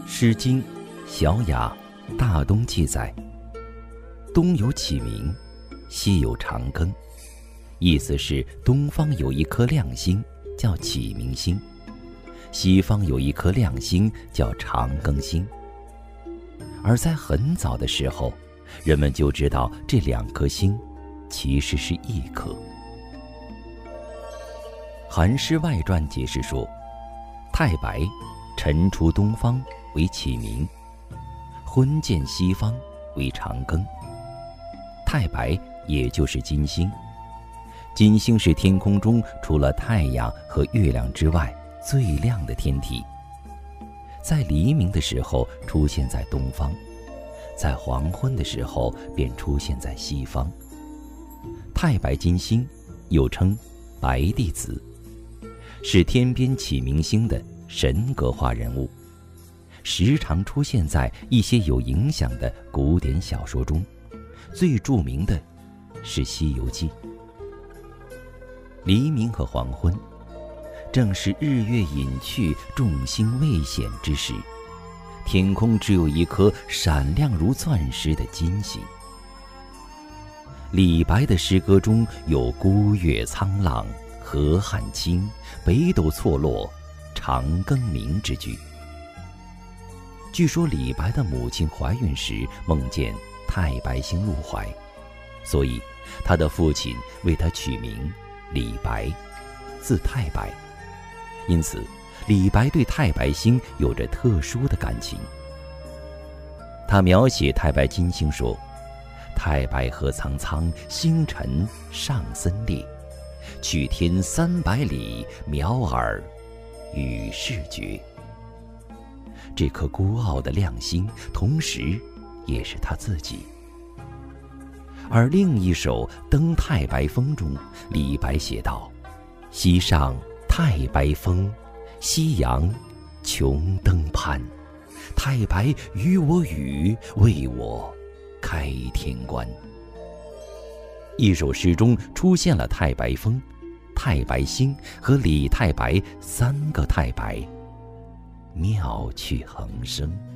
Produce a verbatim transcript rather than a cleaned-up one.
诗经·小雅·大东记载：东有启明，西有长庚。意思是东方有一颗亮星叫启明星，西方有一颗亮星叫长庚星。而在很早的时候，人们就知道这两颗星其实是一颗。《韩诗外传》解释说，太白晨出东方为启明，昏见西方为长庚。太白也就是金星，金星是天空中除了太阳和月亮之外最亮的天体，在黎明的时候出现在东方，在黄昏的时候便出现在西方。太白金星又称白帝子，是天边启明星的神格化人物，时常出现在一些有影响的古典小说中，最著名的是《西游记》。黎明和黄昏正是日月隐去，众星未显之时，天空只有一颗闪亮如钻石的金星。李白的诗歌中有孤月苍朗，河汉清，北斗错落，长庚明之句。据说李白的母亲怀孕时梦见太白星入怀，所以他的父亲为他取名李白，字太白。因此李白对太白星有着特殊的感情。他描写太白金星说：太白河苍苍，星辰上森列，去天三百里，渺尔与世绝。这颗孤傲的亮星同时也是他自己。而另一首《登太白峰》中，李白写道：西上太白峰，夕阳穷登攀，太白与我语，为我开天关。一首诗中出现了太白峰、太白星和李太白三个太白，妙趣横生。